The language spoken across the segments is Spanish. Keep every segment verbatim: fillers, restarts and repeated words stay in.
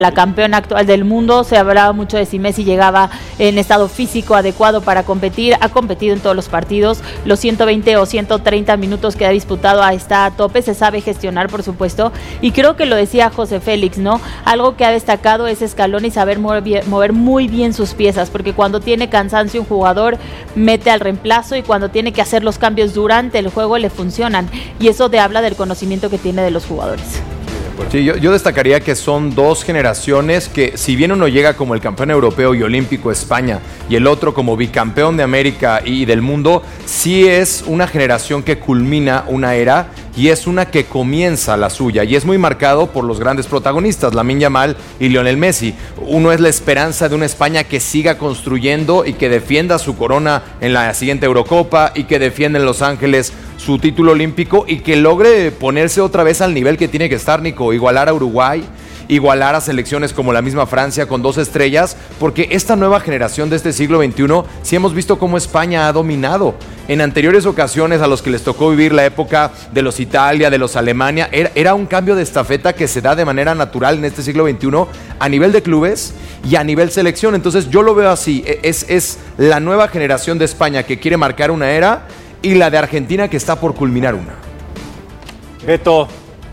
la campeona actual del mundo. Se hablaba mucho de si Messi llegaba en estado físico adecuado para competir. Ha competido en todos los partidos, los ciento veinte o ciento treinta minutos que ha disputado está a tope, se sabe gestionar, por supuesto, y creo que lo decía José Félix, ¿no? Algo que ha destacado es Scaloni saber mover, mover muy bien sus piezas, porque cuando tiene cansancio un jugador mete al reemplazo y cuando tiene que hacer los cambios durante el juego le funcionan, y eso te habla del conocimiento que tiene de los jugadores. Sí, yo, yo destacaría que son dos generaciones que, si bien uno llega como el campeón europeo y olímpico España y el otro como bicampeón de América y del mundo, sí es una generación que culmina una era y es una que comienza la suya, y es muy marcado por los grandes protagonistas, Lamine Yamal y Lionel Messi. Uno es la esperanza de una España que siga construyendo y que defienda su corona en la siguiente Eurocopa y que defienda en Los Ángeles su título olímpico y que logre ponerse otra vez al nivel que tiene que estar, Nico, igualar a Uruguay, igualar a selecciones como la misma Francia con dos estrellas, porque esta nueva generación de este siglo veintiuno sí hemos visto cómo España ha dominado. En anteriores ocasiones a los que les tocó vivir la época de los Italia, de los Alemania, era, era un cambio de estafeta que se da de manera natural en este siglo veintiuno a nivel de clubes y a nivel selección. Entonces yo lo veo así, es, es la nueva generación de España que quiere marcar una era y la de Argentina que está por culminar una. Beto.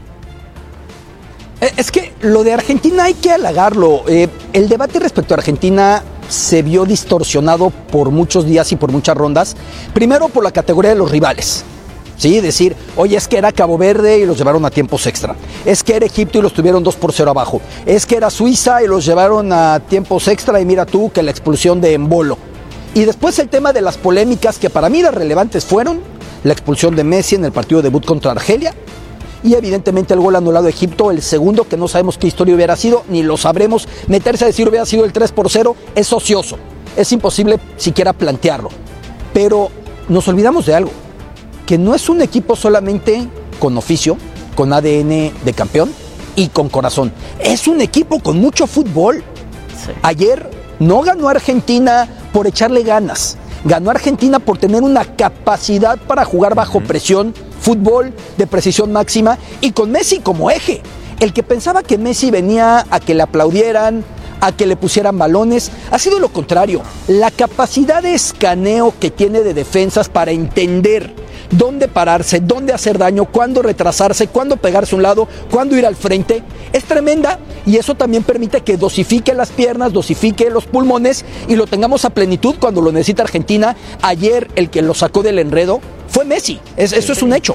Es que lo de Argentina hay que halagarlo. Eh, el debate respecto a Argentina se vio distorsionado por muchos días y por muchas rondas. Primero por la categoría de los rivales. Sí, decir, oye, es que era Cabo Verde y los llevaron a tiempos extra. Es que era Egipto y los tuvieron dos por cero abajo. Es que era Suiza y los llevaron a tiempos extra y mira tú que la expulsión de Embolo. Y después el tema de las polémicas que para mí las relevantes fueron la expulsión de Messi en el partido debut contra Argelia y evidentemente el gol anulado a Egipto, el segundo, que no sabemos qué historia hubiera sido, ni lo sabremos. Meterse a decir hubiera sido el tres por cero es ocioso, es imposible siquiera plantearlo. Pero nos olvidamos de algo, que no es un equipo solamente con oficio, con A D N de campeón y con corazón, es un equipo con mucho fútbol. Sí. Ayer no ganó Argentina por echarle ganas, ganó Argentina por tener una capacidad para jugar bajo presión, fútbol de precisión máxima y con Messi como eje. El que pensaba que Messi venía a que le aplaudieran, a que le pusieran balones, ha sido lo contrario. La capacidad de escaneo que tiene de defensas para entender dónde pararse, dónde hacer daño, cuándo retrasarse, cuándo pegarse a un lado, cuándo ir al frente, es tremenda, y eso también permite que dosifique las piernas, dosifique los pulmones y lo tengamos a plenitud cuando lo necesita Argentina. Ayer el que lo sacó del enredo fue Messi, es, eso es un hecho.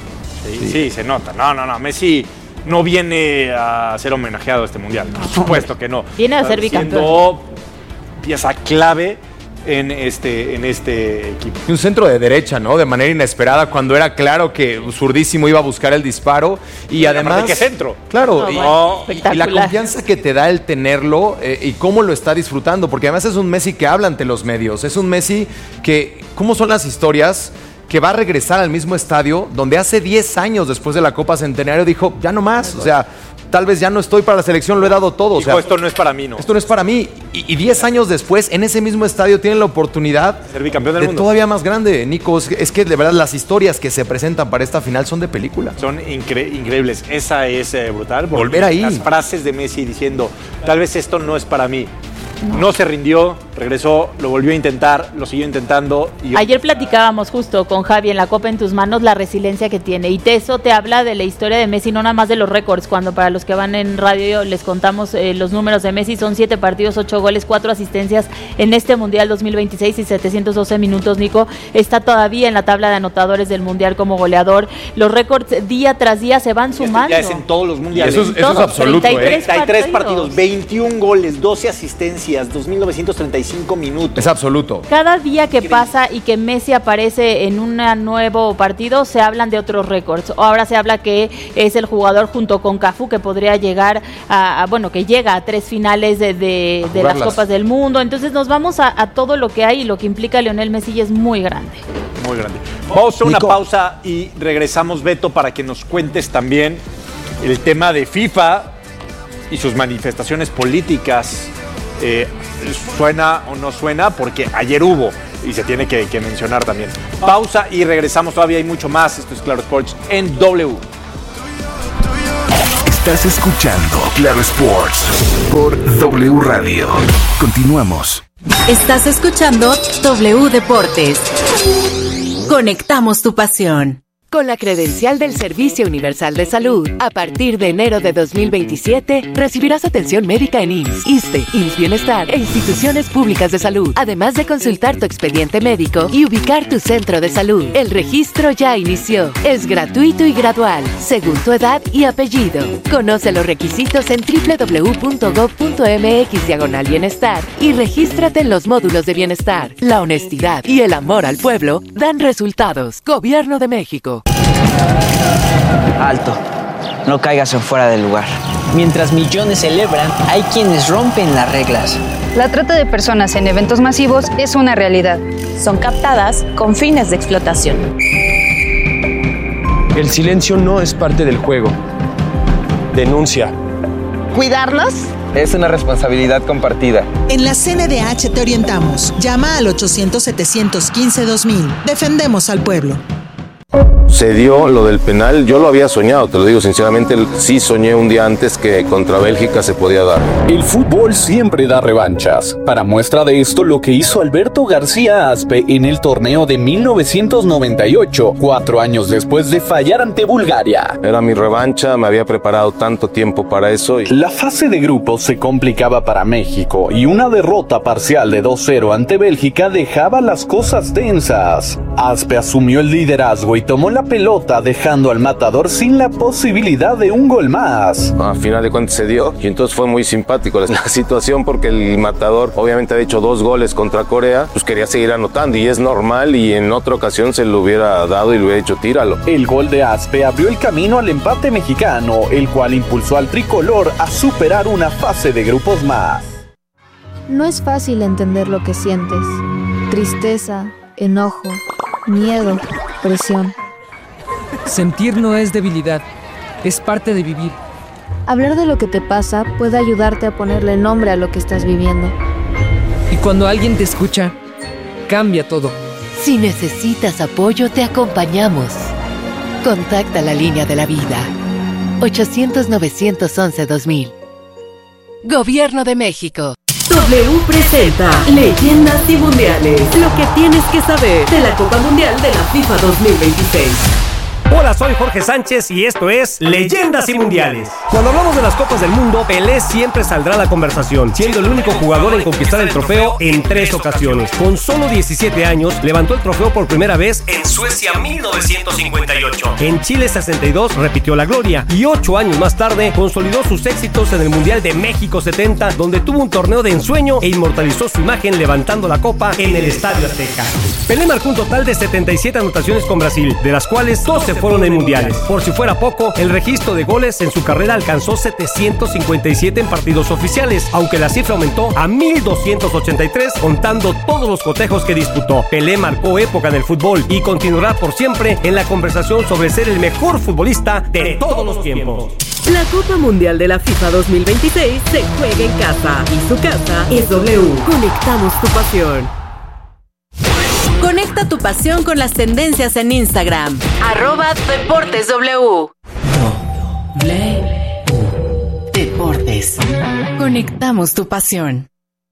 Sí, sí, se nota. No, no, no, Messi no viene a ser homenajeado a este mundial, por supuesto que no. Viene a ser bicampeón. Siendo pieza clave en este, en este equipo. Un centro de derecha, ¿no? De manera inesperada, cuando era claro que Zurdísimo iba a buscar el disparo. Y Pero además... ¿qué centro? Claro, No, y, bueno, y, y la confianza que te da el tenerlo eh, y cómo lo está disfrutando. Porque además es un Messi que habla ante los medios. Es un Messi que... ¿Cómo son las historias? Que va a regresar al mismo estadio donde hace diez años después de la Copa Centenario dijo, ya no más, o sea, tal vez ya no estoy para la selección, lo he dado todo. Dijo, o sea, esto no es para mí, ¿no? Esto no es para mí. Y diez años después, en ese mismo estadio, tienen la oportunidad ser bicampeón del de mundo. Todavía más grande, Nico. Es que, es que de verdad las historias que se presentan para esta final son de película. Son incre- increíbles. Esa es eh, brutal. Volver ahí. Las frases de Messi diciendo, tal vez esto no es para mí. No. no se rindió, regresó, lo volvió a intentar, lo siguió intentando. Y... Ayer platicábamos justo con Javi en la Copa en tus manos la resiliencia que tiene, y eso te habla de la historia de Messi, no nada más de los récords. Cuando para los que van en radio les contamos eh, los números de Messi, son siete partidos, ocho goles, cuatro asistencias en este Mundial dos mil veintiséis y setecientos doce minutos. Nico está todavía en la tabla de anotadores del Mundial como goleador. Los récords día tras día se van sumando. Ya es en todos los mundiales. Eso es, eso es absoluto. treinta y tres, ¿eh? treinta y tres partidos, veintiún goles, doce asistencias, dos mil novecientos treinta y cinco minutos. Es absoluto. Cada día que pasa y que Messi aparece en un nuevo partido, se hablan de otros récords. Ahora se habla que es el jugador junto con Cafú que podría llegar a, a bueno, que llega a tres finales de, de, de las Copas del Mundo. Entonces nos vamos a, a todo lo que hay y lo que implica Lionel Messi y es muy grande. Muy grande. Vamos a hacer una Nico. pausa y regresamos, Beto, para que nos cuentes también el tema de FIFA y sus manifestaciones políticas. Eh, ¿Suena o no suena? Porque ayer hubo y se tiene que, que mencionar también. Pausa y regresamos, todavía hay mucho más. Esto es Claro Sports en W. Estás escuchando Claro Sports por W Radio. Continuamos. Estás escuchando W Deportes. Conectamos tu pasión. Con la credencial del Servicio Universal de Salud, a partir de enero de dos mil veintisiete, recibirás atención médica en I M S S, ISSSTE, I M S S Bienestar e instituciones públicas de salud, además de consultar tu expediente médico y ubicar tu centro de salud. El registro ya inició. Es gratuito y gradual, según tu edad y apellido. Conoce los requisitos en doble u doble u doble u punto gob punto eme equis diagonal bienestar y regístrate en los módulos de bienestar. La honestidad y el amor al pueblo dan resultados. Gobierno de México. Alto, no caigas en fuera del lugar. Mientras millones celebran, hay quienes rompen las reglas. La trata de personas en eventos masivos es una realidad. Son captadas con fines de explotación. El silencio no es parte del juego. Denuncia. ¿Cuidarnos? Es una responsabilidad compartida. En la C N D H te orientamos. Llama al ochocientos, setecientos quince, dos mil. Defendemos al pueblo. Se dio lo del penal, yo lo había soñado, te lo digo sinceramente, sí soñé un día antes que contra Bélgica se podía dar. El fútbol siempre da revanchas. Para muestra de esto, lo que hizo Alberto García Aspe en el torneo de mil novecientos noventa y ocho, cuatro años después de fallar ante Bulgaria. Era mi revancha, me había preparado tanto tiempo para eso. Y... La fase de grupos se complicaba para México y una derrota parcial de dos cero ante Bélgica dejaba las cosas tensas. Aspe asumió el liderazgo y tomó la pelota, dejando al matador sin la posibilidad de un gol más. A final de cuentas se dio y entonces fue muy simpático la situación porque el matador obviamente ha hecho dos goles contra Corea, pues quería seguir anotando y es normal, y en otra ocasión se lo hubiera dado y lo hubiera hecho tíralo. El gol de Aspe abrió el camino al empate mexicano, el cual impulsó al tricolor a superar una fase de grupos más. No es fácil entender lo que sientes. Tristeza, enojo, miedo, presión. Sentir no es debilidad, es parte de vivir. Hablar de lo que te pasa puede ayudarte a ponerle nombre a lo que estás viviendo. Y cuando alguien te escucha, cambia todo. Si necesitas apoyo, te acompañamos. Contacta la línea de la vida. ochocientos, novecientos once, dos mil. Gobierno de México. W presenta Leyendas y Mundiales. Lo que tienes que saber de la Copa Mundial de la FIFA dos mil veintiséis. Hola, soy Jorge Sánchez y esto es Leyendas y Mundiales. Cuando hablamos de las Copas del Mundo, Pelé siempre saldrá a la conversación, siendo el único jugador en conquistar el trofeo en tres ocasiones. Con solo diecisiete años, levantó el trofeo por primera vez en Suecia mil novecientos cincuenta y ocho. En Chile sesenta y dos repitió la gloria y ocho años más tarde consolidó sus éxitos en el Mundial de México setenta, donde tuvo un torneo de ensueño e inmortalizó su imagen levantando la copa en el Estadio Azteca. Pelé marcó un total de setenta y siete anotaciones con Brasil, de las cuales doce fueron en mundiales. Por si fuera poco, el registro de goles en su carrera alcanzó setecientos cincuenta y siete en partidos oficiales, aunque la cifra aumentó a mil doscientos ochenta y tres contando todos los cotejos que disputó. Pelé marcó época en el fútbol y continuará por siempre en la conversación sobre ser el mejor futbolista de todos los tiempos. La Copa Mundial de la FIFA dos mil veintiséis se juega en casa y su casa es W. Conectamos tu pasión. Conecta tu pasión con las tendencias en Instagram. Arroba Deportes W. W Deportes. Conectamos tu pasión.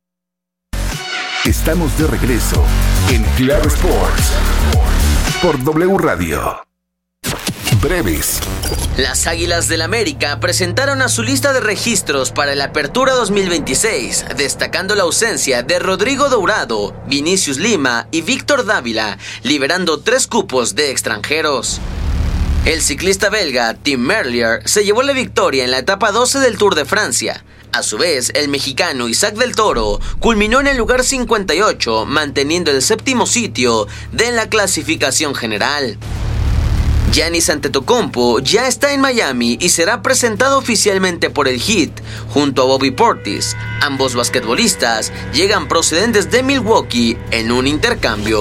Estamos de regreso en Claro Sports por W Radio. Breves. Las Águilas del América presentaron a su lista de registros para la Apertura dos mil veintiséis, destacando la ausencia de Rodrigo Dourado, Vinicius Lima y Víctor Dávila, liberando tres cupos de extranjeros. El ciclista belga Tim Merlier se llevó la victoria en la etapa doce del Tour de Francia. A su vez, el mexicano Isaac del Toro culminó en el lugar cincuenta y ocho, manteniendo el séptimo sitio de la clasificación general. Giannis Antetokounmpo ya está en Miami y será presentado oficialmente por el Heat, junto a Bobby Portis. Ambos basquetbolistas llegan procedentes de Milwaukee en un intercambio.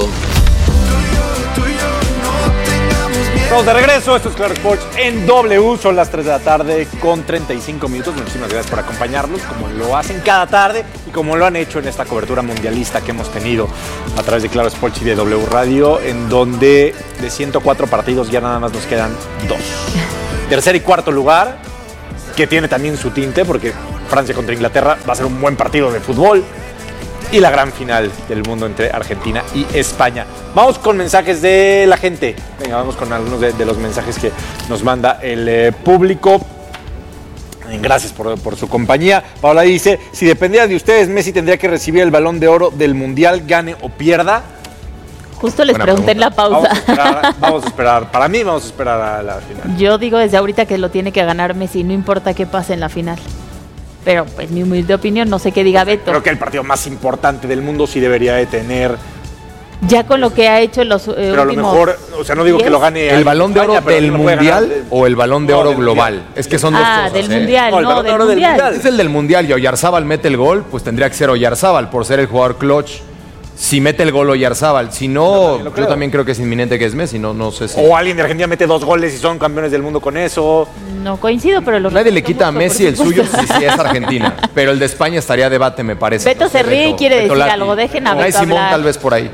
Estamos de regreso, esto es Claro Sports en W, son las tres de la tarde con treinta y cinco minutos. Muchísimas gracias por acompañarnos, como lo hacen cada tarde y como lo han hecho en esta cobertura mundialista que hemos tenido a través de Claro Sports y de W Radio, en donde de ciento cuatro partidos ya nada más nos quedan dos. Tercer y cuarto lugar que tiene también su tinte, porque Francia contra Inglaterra va a ser un buen partido de fútbol. Y la gran final del mundo entre Argentina y España. Vamos con mensajes de la gente. Venga, vamos con algunos de, de los mensajes que nos manda el eh, público. Gracias por, por su compañía. Paola dice, si dependiera de ustedes, Messi tendría que recibir el Balón de Oro del Mundial, gane o pierda. Justo les Buena pregunté pregunta. en la pausa. Vamos a, esperar, vamos a esperar, para mí vamos a esperar a la final. Yo digo desde ahorita que lo tiene que ganar Messi, no importa qué pase en la final. Pero pues mi humilde opinión, no sé qué diga Beto. Creo que el partido más importante del mundo sí debería de tener... Ya con lo que ha hecho en los eh, Pero últimos... a lo mejor, o sea, no digo diez. Que lo gane... ¿El Balón de Oro España, del Mundial ganar, o el Balón de no, Oro global? Mundial. Es que son ah, dos cosas. del ¿eh? Mundial, no, el Balón no, de Oro del mundial. mundial. Es el del Mundial y Oyarzábal mete el gol, pues tendría que ser Oyarzábal por ser el jugador clutch. Si mete el gol Oyarzábal, si no, yo, yo también creo que es inminente que es Messi, no, no sé si... O alguien de Argentina mete dos goles y son campeones del mundo con eso. No coincido, pero... Lo Nadie le quita a Messi el suyo si sí, sí, es Argentina, pero el de España estaría a debate, me parece. Beto no sé, se ríe Beto, y quiere Beto decir Lati. algo, dejen a Beto Hay Simón hablar. tal vez por ahí.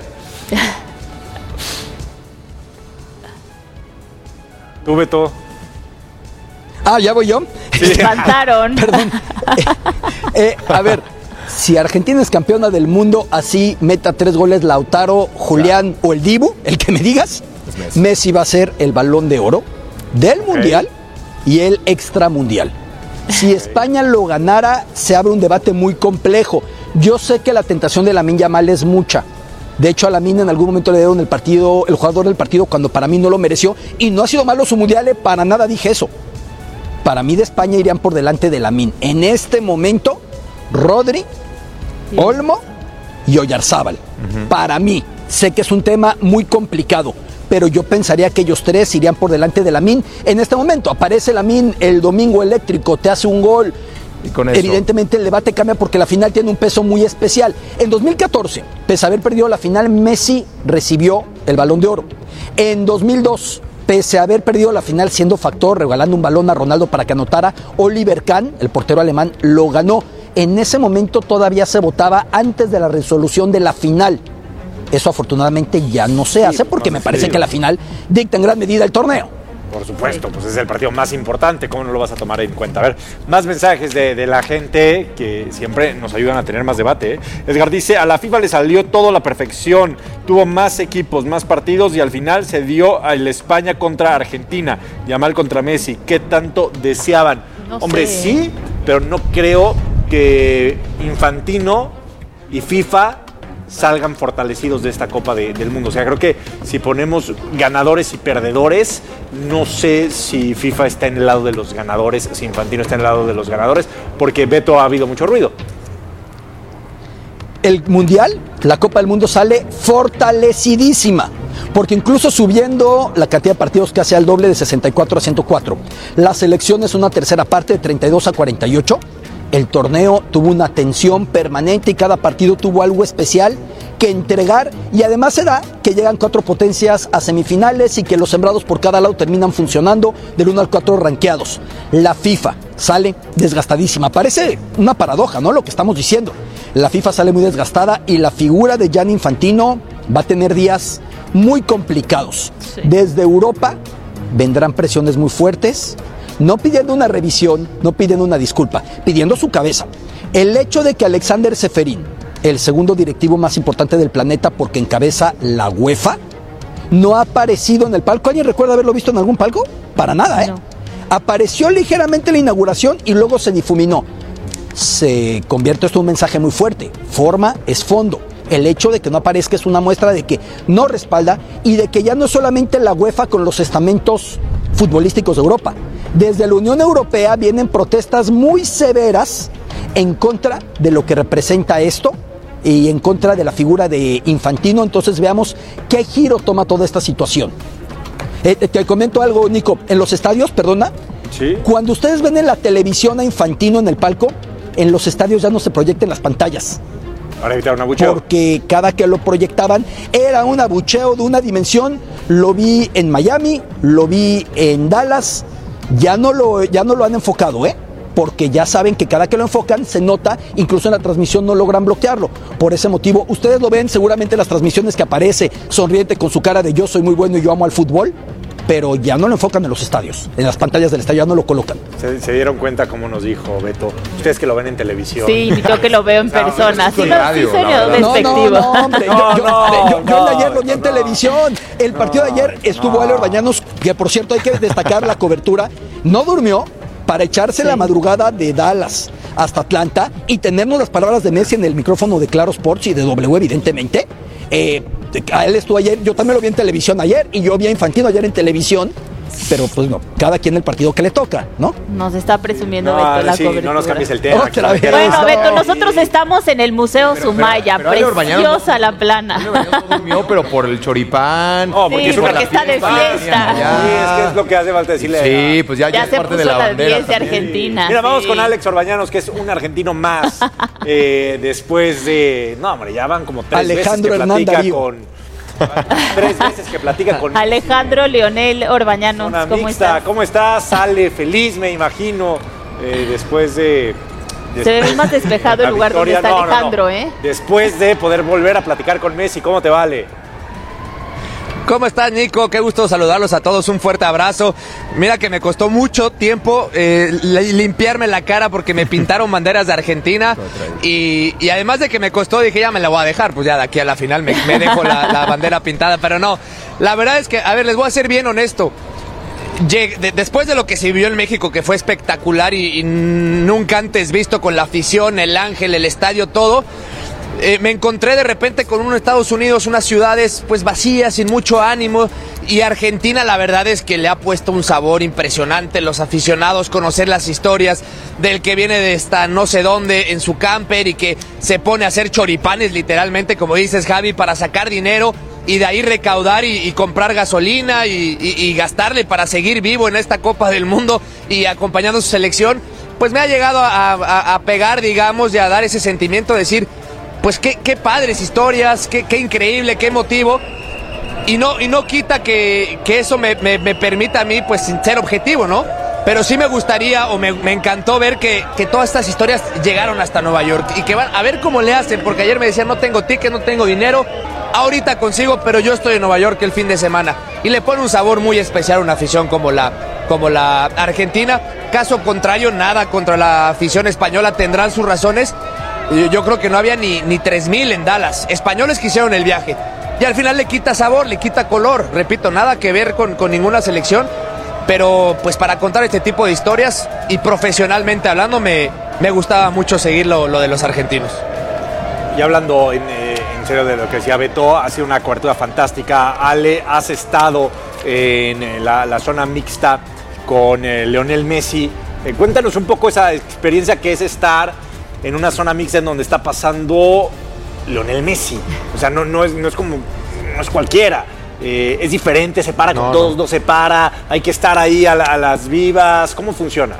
¿Tú, Beto? Ah, ¿ya voy yo? Sí. Espantaron. Perdón. Eh, eh, a ver... Si Argentina es campeona del mundo, así meta tres goles Lautaro, Julián claro. o el Dibu, el que me digas, Messi. Messi va a ser el Balón de Oro del okay. Mundial y el Extramundial. Si okay. España lo ganara, se abre un debate muy complejo. Yo sé que la tentación de Lamine Yamal es mucha. De hecho, a Lamine en algún momento le dieron el partido, el jugador del partido, cuando para mí no lo mereció. Y no ha sido malo su Mundial, para nada dije eso. Para mí de España irían por delante de Lamine. En este momento... Rodri, sí. Olmo y Oyarzábal. Uh-huh. Para mí, sé que es un tema muy complicado, pero yo pensaría que ellos tres irían por delante de Lamine. En este momento aparece Lamine el domingo eléctrico, te hace un gol. Y con eso... Evidentemente el debate cambia porque la final tiene un peso muy especial. En dos mil catorce, pese a haber perdido la final, Messi recibió el Balón de Oro. En dos mil dos, pese a haber perdido la final siendo factor, regalando un balón a Ronaldo para que anotara, Oliver Kahn, el portero alemán, lo ganó. En ese momento todavía se votaba antes de la resolución de la final. Eso afortunadamente ya no se hace porque me parece que la final dicta en gran medida el torneo. Por supuesto, pues es el partido más importante, ¿cómo no lo vas a tomar en cuenta? A ver, más mensajes de, de la gente que siempre nos ayudan a tener más debate, ¿eh? Edgar dice, a la FIFA le salió todo a la perfección, tuvo más equipos, más partidos y al final se dio al España contra Argentina, Yamal contra Messi, ¿qué tanto deseaban? No Hombre, sé. sí, pero no creo que Infantino y FIFA salgan fortalecidos de esta Copa de, del Mundo. O sea, creo que si ponemos ganadores y perdedores, no sé si FIFA está en el lado de los ganadores, si Infantino está en el lado de los ganadores, porque Beto ha habido mucho ruido. El Mundial, la Copa del Mundo sale fortalecidísima, porque incluso subiendo la cantidad de partidos casi al doble de sesenta y cuatro a ciento cuatro, la selección es una tercera parte de treinta y dos a cuarenta y ocho. El torneo tuvo una tensión permanente y cada partido tuvo algo especial que entregar, y además se da que llegan cuatro potencias a semifinales y que los sembrados por cada lado terminan funcionando del uno al cuatro rankeados. La FIFA sale desgastadísima. Parece una paradoja, ¿no? Lo que estamos diciendo. La FIFA sale muy desgastada y la figura de Gianni Infantino va a tener días muy complicados. Sí. Desde Europa vendrán presiones muy fuertes, no pidiendo una revisión, no pidiendo una disculpa, pidiendo su cabeza. El hecho de que Alexander Ceferín, el segundo directivo más importante del planeta porque encabeza la UEFA, no ha aparecido en el palco. ¿Alguien recuerda haberlo visto en algún palco? Para nada, ¿eh? No. Apareció ligeramente en la inauguración y luego se difuminó. Se convierte esto en un mensaje muy fuerte. Forma es fondo. El hecho de que no aparezca es una muestra de que no respalda y de que ya no es solamente la UEFA con los estamentos futbolísticos de Europa. Desde la Unión Europea vienen protestas muy severas en contra de lo que representa esto y en contra de la figura de Infantino. Entonces veamos qué giro toma toda esta situación. Eh, te comento algo, Nico. En los estadios, perdona, ¿sí? Cuando ustedes ven en la televisión a Infantino en el palco, en los estadios ya no se proyectan las pantallas. Para evitar un abucheo. Porque cada que lo proyectaban era un abucheo de una dimensión. Lo vi en Miami, lo vi en Dallas. Ya no lo, ya no lo han enfocado, ¿eh? Porque ya saben que cada que lo enfocan se nota, incluso en la transmisión no logran bloquearlo. Por ese motivo, ustedes lo ven seguramente en las transmisiones que aparece sonriente con su cara de yo soy muy bueno y yo amo al fútbol. pero ya no lo enfocan en los estadios, en las pantallas del estadio ya no lo colocan. Se, se dieron cuenta, como nos dijo Beto, ustedes que lo ven en televisión. Sí, yo que lo veo en persona. Sí, no, sí, serio, despectivo. No, no, no, hombre. No, yo, no, yo, yo, no, yo el de ayer lo vi no, en televisión. El partido de ayer estuvo no. Ale Orbañanos, que por cierto hay que destacar la cobertura, no durmió para echarse sí. la madrugada de Dallas hasta Atlanta y tenernos las palabras de Messi en el micrófono de Claro Sports y de W, evidentemente. Eh, a él estuvo ayer, yo también lo vi en televisión ayer y yo vi a Infantino ayer en televisión, pero pues no, cada quien el partido que le toca, ¿no? Nos está presumiendo no, Beto la sí, cobertura. No nos cambies el tema. Otra vez. Bueno, no. Beto, nosotros estamos en el Museo pero, Sumaya, pero, pero, pero preciosa no, la plana. No durmió, pero por el choripán. No, porque, sí, es una porque está de fiesta. Sí, es que es lo que hace falta decirle. Sí, pues ya, ya, ya es se parte puso de la, la bandera diez de Argentina. Mira, vamos sí. con Alex Orbañanos, que es un argentino más. eh, después de. No, hombre, ya van como tres Alejandro veces que Hernán platica Darío. con. Tres veces que platica con Alejandro Leonel Orbañanos, una ¿cómo mixta. estás? ¿Cómo estás? Sale feliz, me imagino, eh, después de... Después Se ve más despejado el lugar donde está no, Alejandro, no, no. ¿eh? Después de poder volver a platicar con Messi, ¿cómo te vale? ¿Cómo estás, Nico? Qué gusto saludarlos a todos, un fuerte abrazo. Mira que me costó mucho tiempo eh, limpiarme la cara porque me pintaron banderas de Argentina y, y además de que me costó, dije ya me la voy a dejar, pues ya de aquí a la final me, me dejo la, la bandera pintada, pero no, la verdad es que, a ver, les voy a ser bien honesto. De, después de lo que se vio en México, que fue espectacular y, y nunca antes visto, con la afición, el ángel, el estadio, todo, eh, me encontré de repente con unos Estados Unidos, unas ciudades pues vacías, sin mucho ánimo, y Argentina la verdad es que le ha puesto un sabor impresionante. Los aficionados, conocer las historias del que viene de esta no sé dónde en su camper y que se pone a hacer choripanes literalmente, como dices, Javi, para sacar dinero y de ahí recaudar y, y comprar gasolina y, y, y gastarle para seguir vivo en esta Copa del Mundo y acompañando a su selección, pues me ha llegado a, a, a pegar, digamos, y a dar ese sentimiento de decir, pues qué, qué padres historias, qué, qué increíble, qué emotivo, y no, y no quita que, que eso me, me, me permita a mí pues ser objetivo, ¿no? Pero sí me gustaría o me, me encantó ver que, que todas estas historias llegaron hasta Nueva York y que van a ver cómo le hacen, porque ayer me decían no tengo ticket, no tengo dinero, ahorita consigo, pero yo estoy en Nueva York el fin de semana y le pone un sabor muy especial a una afición como la, como la argentina. Caso contrario, nada contra la afición española, tendrán sus razones. Yo creo que no había ni, ni tres mil en Dallas. Españoles que hicieron el viaje. Y al final le quita sabor, le quita color. Repito, nada que ver con, con ninguna selección. Pero pues para contar este tipo de historias y profesionalmente hablando, me, me gustaba mucho seguir lo, lo de los argentinos. Y hablando en, eh, en serio de lo que decía Beto, ha sido una cobertura fantástica. Ale, has estado en la, la zona mixta con eh, Lionel Messi. Eh, cuéntanos un poco esa experiencia que es estar en una zona mixta en donde está pasando Lionel Messi. O sea, no, no, es, no es como, no es cualquiera. Eh, es diferente, se para con no, todos, no. no se para, hay que estar ahí a, la, a las vivas. ¿Cómo funciona?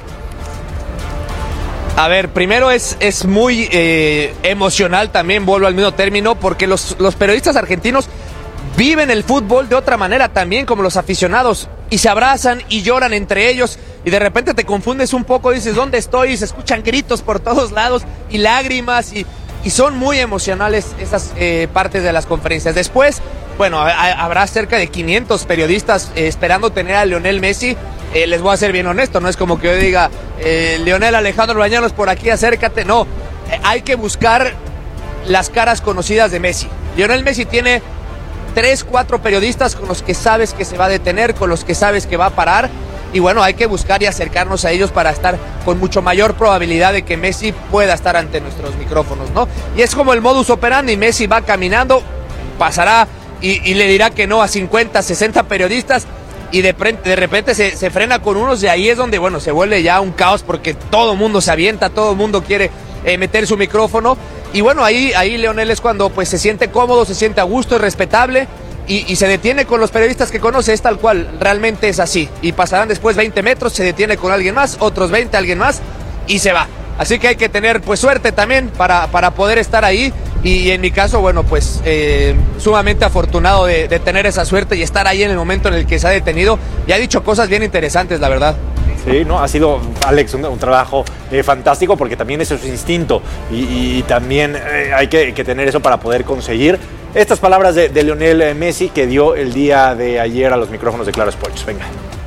A ver, primero es, es muy eh, emocional también, vuelvo al mismo término, porque los, los periodistas argentinos viven el fútbol de otra manera también, como los aficionados, y se abrazan y lloran entre ellos, y de repente te confundes un poco, dices, ¿dónde estoy? Y se escuchan gritos por todos lados, y lágrimas, y, y son muy emocionales esas eh, partes de las conferencias. Después, bueno, a, a, habrá cerca de quinientos periodistas eh, esperando tener a Lionel Messi. Eh, les voy a ser bien honesto, no es como que yo diga, eh, Lionel Alejandro Orbañanos, por aquí, acércate, no. Eh, hay que buscar las caras conocidas de Messi. Lionel Messi tiene tres, cuatro periodistas con los que sabes que se va a detener, con los que sabes que va a parar, y bueno, hay que buscar y acercarnos a ellos para estar con mucho mayor probabilidad de que Messi pueda estar ante nuestros micrófonos, ¿no? Y es como el modus operandi, Messi va caminando, pasará y, y le dirá que no a cincuenta, sesenta periodistas, y de, de repente se, se frena con unos, y ahí es donde, bueno, se vuelve ya un caos porque todo el mundo se avienta, todo el mundo quiere eh, meter su micrófono. Y bueno, ahí, ahí Lionel es cuando pues se siente cómodo, se siente a gusto, es respetable y, y se detiene con los periodistas que conoce, es tal cual, realmente es así. Y pasarán después veinte metros, se detiene con alguien más, otros veinte, alguien más y se va. Así que hay que tener pues suerte también para, para poder estar ahí y, y en mi caso, bueno, pues eh, sumamente afortunado de, de tener esa suerte y estar ahí en el momento en el que se ha detenido y ha dicho cosas bien interesantes, la verdad. Sí, no, ha sido, Alex, un, un trabajo eh, fantástico porque también eso es su instinto y, y también eh, hay que, que tener eso para poder conseguir Estas palabras de, de Lionel Messi que dio el día de ayer a los micrófonos de Claro Sports. Venga.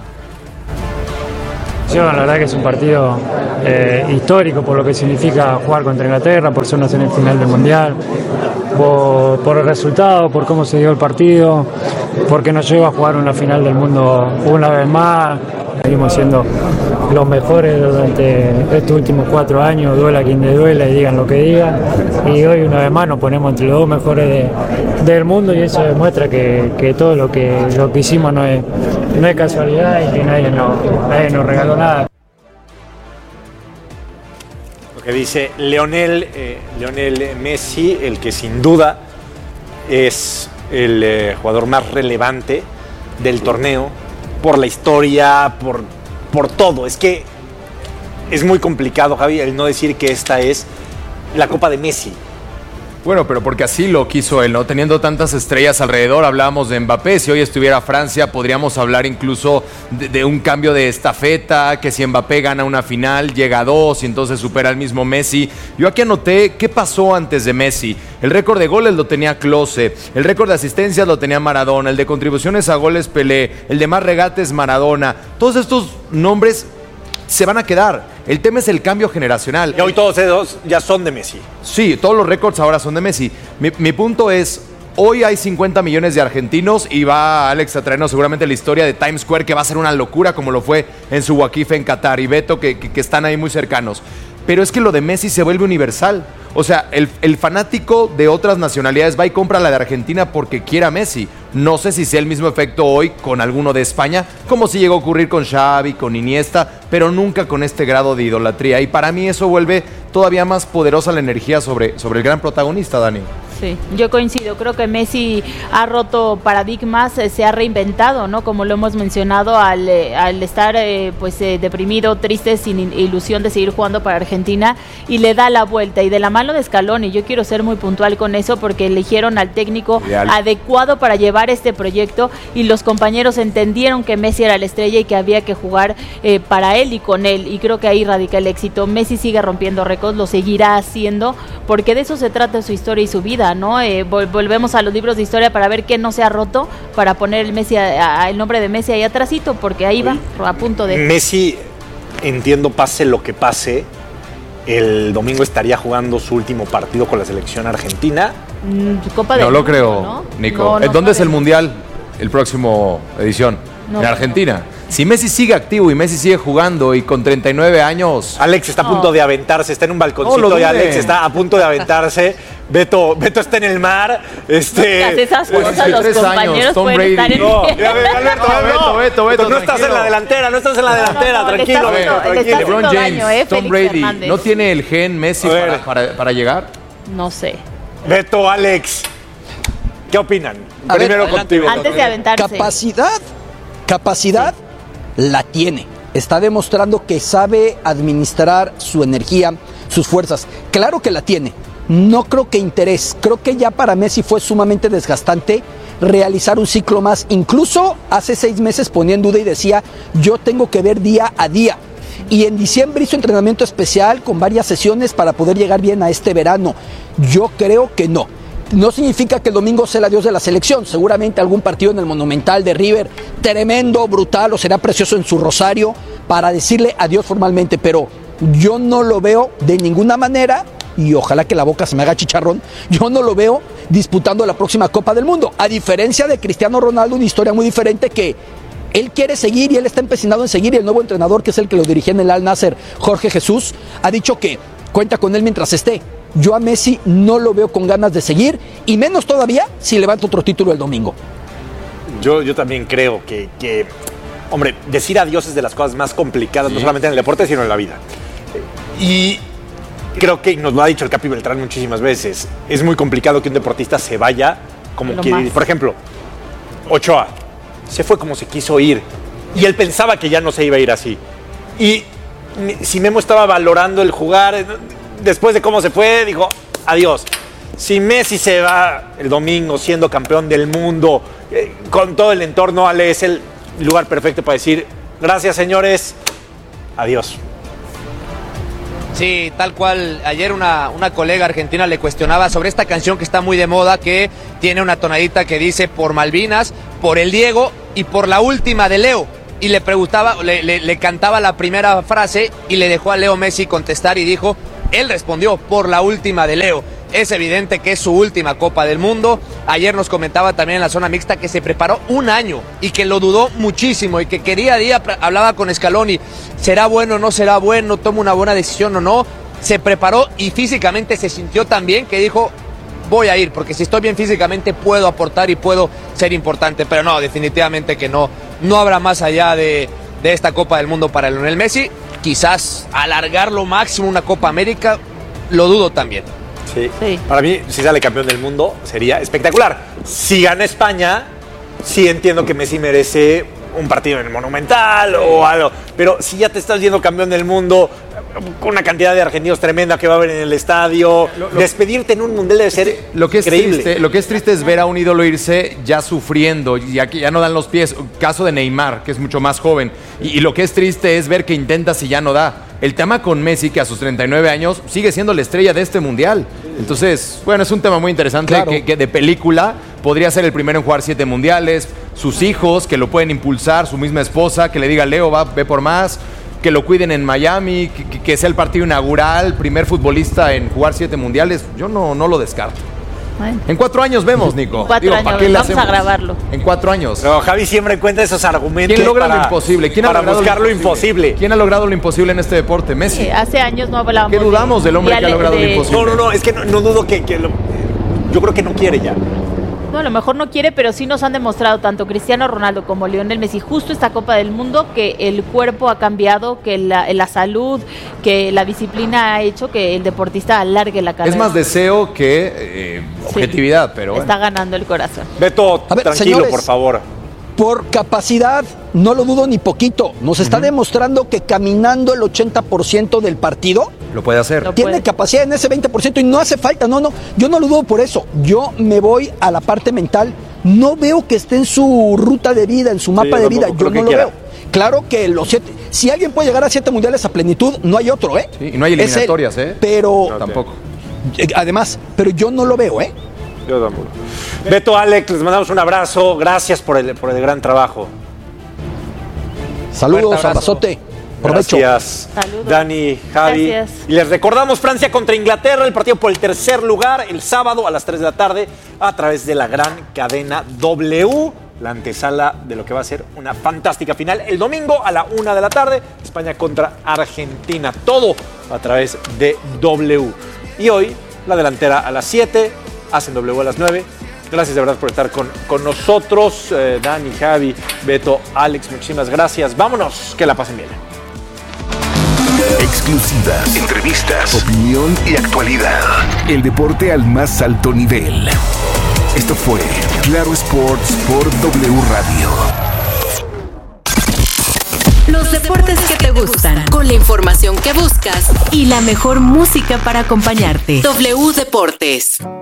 La verdad que es un partido eh, histórico por lo que significa jugar contra Inglaterra, por ser una semifinal del Mundial, por, por el resultado, por cómo se dio el partido, porque nos lleva a jugar una final del mundo una vez más. Seguimos siendo los mejores durante estos últimos cuatro años, duela quien le duela y digan lo que digan. Y hoy una vez más nos ponemos entre los dos mejores de, del mundo y eso demuestra que, que todo lo que, lo que hicimos no es, no es casualidad y que nadie nos, nadie nos regaló nada. Lo que dice Lionel, eh, Lionel Messi, el que sin duda es el eh, jugador más relevante del torneo, por la historia, por, por todo. Es que es muy complicado, Javi, el no decir que esta es la Copa de Messi. Bueno, pero porque así lo quiso él, ¿no? Teniendo tantas estrellas alrededor, hablábamos de Mbappé. Si hoy estuviera Francia, podríamos hablar incluso de, de un cambio de estafeta, que si Mbappé gana una final, llega a dos y entonces supera al mismo Messi. Yo aquí anoté qué pasó antes de Messi. El récord de goles lo tenía Klose, el récord de asistencias lo tenía Maradona, el de contribuciones a goles Pelé, el de más regates Maradona. Todos estos nombres se van a quedar. El tema es el cambio generacional. Y hoy todos esos ya son de Messi. Sí, todos los récords ahora son de Messi. Mi, mi punto es, hoy hay cincuenta millones de argentinos y va Alex a traernos seguramente la historia de Times Square, que va a ser una locura como lo fue en su Wakife en Qatar, y Beto, que, que, que están ahí muy cercanos. Pero es que lo de Messi se vuelve universal. O sea, el, el fanático de otras nacionalidades va y compra la de Argentina porque quiere a Messi. No sé si sea el mismo efecto hoy con alguno de España, como si llegó a ocurrir con Xavi, con Iniesta, pero nunca con este grado de idolatría. Y para mí eso vuelve todavía más poderosa la energía sobre, sobre el gran protagonista, Dani. Sí, yo coincido, creo que Messi ha roto paradigmas, eh, se ha reinventado, ¿no? Como lo hemos mencionado, al, eh, al estar eh, pues eh, deprimido, triste, sin ilusión de seguir jugando para Argentina, y le da la vuelta, y de la mano de Scaloni. Yo quiero ser muy puntual con eso porque eligieron al técnico Ideal. adecuado para llevar este proyecto, y los compañeros entendieron que Messi era la estrella y que había que jugar eh, para él y con él, y creo que ahí radica el éxito. Messi sigue rompiendo récords, lo seguirá haciendo, porque de eso se trata su historia y su vida, ¿no? Eh, vol- volvemos a los libros de historia para ver qué no se ha roto, para poner el Messi a, a, el nombre de Messi ahí atrásito, porque ahí va, a punto de... Messi, entiendo, pase lo que pase, el domingo estaría jugando su último partido con la selección argentina. Copa de no mundo, lo creo, ¿no? Nico. No, no ¿Dónde es el sabemos. Mundial? El próximo edición. No, en Argentina. No. Si Messi sigue activo y Messi sigue jugando y con treinta y nueve años... Alex está a punto no. de aventarse, está en un balconcito no, y Alex está a punto de aventarse. Beto, Beto está en el mar. Este, esas cosas, los compañeros Tom pueden Brady. estar en no, ya ve, Alberto, no, Beto, Beto, Beto, no estás en la delantera, no estás en la delantera, no, no, tranquilo, le Beto, está, tranquilo. Le LeBron James, daño, eh, Tom Félix Brady, Hernández. ¿no tiene el gen Messi para, para, para llegar? No sé. Beto, Alex, ¿qué opinan? A Primero ver, contigo. Antes de aventarse. Capacidad, capacidad sí. la tiene. Está demostrando que sabe administrar su energía, sus fuerzas. Claro que la tiene. No creo que interés. Creo que ya para Messi fue sumamente desgastante realizar un ciclo más. Incluso hace seis meses ponía en duda y decía, yo tengo que ver día a día. Y en diciembre hizo entrenamiento especial con varias sesiones para poder llegar bien a este verano. Yo creo que no. No significa que el domingo sea el adiós de la selección. Seguramente algún partido en el Monumental de River, tremendo, brutal, o será precioso en su Rosario, para decirle adiós formalmente. Pero yo no lo veo de ninguna manera, y ojalá que la boca se me haga chicharrón, yo no lo veo disputando la próxima Copa del Mundo. A diferencia de Cristiano Ronaldo, una historia muy diferente que él quiere seguir y él está empecinado en seguir. Y el nuevo entrenador, que es el que lo dirigía en el Al Nassr, Jorge Jesús, ha dicho que cuenta con él mientras esté. Yo a Messi no lo veo con ganas de seguir, y menos todavía si levanta otro título el domingo. Yo, yo también creo que, que, hombre, decir adiós es de las cosas más complicadas, sí. no solamente en el deporte, sino en la vida. Y creo que nos lo ha dicho el Capi Beltrán muchísimas veces. Es muy complicado que un deportista se vaya como quiere ir. Por ejemplo, Ochoa se fue como se quiso ir, y él pensaba que ya no se iba a ir así. Y si Memo estaba valorando el jugar, después de cómo se fue, dijo, adiós. Si Messi se va el domingo siendo campeón del mundo, eh, con todo el entorno, Ale, es el lugar perfecto para decir, gracias, señores, adiós. Sí, tal cual. Ayer una, una colega argentina le cuestionaba sobre esta canción que está muy de moda, que tiene una tonadita que dice por Malvinas, por el Diego y por la última de Leo. Y le preguntaba, le, le, le cantaba la primera frase y le dejó a Leo Messi contestar y dijo, él respondió por la última de Leo. Es evidente que es su última Copa del Mundo. Ayer nos comentaba también en la zona mixta que se preparó un año y que lo dudó muchísimo y que que día a día hablaba con Scaloni. ¿Será bueno o no será bueno? ¿Toma una buena decisión o no? Se preparó y físicamente se sintió tan bien que dijo, voy a ir, porque si estoy bien físicamente puedo aportar y puedo ser importante. Pero no, definitivamente que no. No habrá más allá de, de esta Copa del Mundo para Lionel Messi. Quizás alargar lo máximo una Copa América, lo dudo también. Sí. sí. Para mí, si sale campeón del mundo, sería espectacular. Si gana España, sí entiendo que Messi merece un partido en el Monumental o algo. Pero si ya te estás yendo campeón del mundo, con una cantidad de argentinos tremenda que va a haber en el estadio, lo, lo, despedirte en un mundial debe ser lo que es increíble. Triste, lo que es triste es ver a un ídolo irse ya sufriendo, ya que ya no dan los pies. Caso de Neymar, que es mucho más joven. Y, y lo que es triste es ver que intenta si ya no da. El tema con Messi, que a sus treinta y nueve años sigue siendo la estrella de este mundial. Entonces, bueno, es un tema muy interesante, claro. que, que de película podría ser el primero en jugar siete mundiales, sus hijos que lo pueden impulsar, su misma esposa que le diga, Leo, va, ve por más, que lo cuiden en Miami, que, que sea el partido inaugural, primer futbolista en jugar siete mundiales. Yo no, no lo descarto. Bueno. En cuatro años vemos, Nico. Cuatro Digo, años, vamos hacemos? a grabarlo. En cuatro años. Pero Javi siempre encuentra esos argumentos. ¿Quién logra para, lo imposible? ¿Quién para ha logrado buscar lo imposible? lo imposible? ¿Quién ha logrado lo imposible en este deporte? Messi. Sí, hace años no hablábamos. ¿Qué dudamos de, del hombre que ha logrado de, lo imposible? No, no, no, es que no, no dudo que, que lo, yo creo que no quiere ya. No, a lo mejor no quiere, pero sí nos han demostrado tanto Cristiano Ronaldo como Lionel Messi, justo esta Copa del Mundo, que el cuerpo ha cambiado, que la, la salud, que la disciplina ha hecho que el deportista alargue la carrera. Es más deseo que eh, objetividad, sí, pero bueno. Está ganando el corazón. Beto, a ver, tranquilo, señores, por favor. Por capacidad, no lo dudo ni poquito. Nos está uh-huh. demostrando que caminando el ochenta por ciento del partido lo puede hacer. Tiene puede. capacidad en ese veinte por ciento y no hace falta. No, no, yo no lo dudo por eso. Yo me voy a la parte mental. No veo que esté en su ruta de vida, en su mapa sí, de vida. Yo no lo quiera. veo. Claro que los siete, si alguien puede llegar a siete mundiales a plenitud, no hay otro, ¿eh? Sí, y no hay eliminatorias, él, ¿eh? Pero no, tampoco. Además, pero yo no lo veo, ¿eh? Yo tampoco. Beto, Alex, les mandamos un abrazo. Gracias por el, por el gran trabajo. Saludos, abrazote. Provecho. Gracias, Saludos. Dani, Javi. Gracias. Y les recordamos Francia contra Inglaterra, el partido por el tercer lugar, el sábado a las tres de la tarde, a través de la gran cadena W. La antesala de lo que va a ser una fantástica final. El domingo a la una de la tarde, España contra Argentina. Todo a través de W. Y hoy, la delantera a las siete, hacen W a las nueve. Gracias de verdad por estar con, con nosotros. Eh, Dani, Javi, Beto, Alex, muchísimas gracias. Vámonos, que la pasen bien. Exclusivas, entrevistas, opinión y actualidad. El deporte al más alto nivel. Esto fue Claro Sports por W Radio. Los deportes que te gustan, con la información que buscas y la mejor música para acompañarte. W Deportes.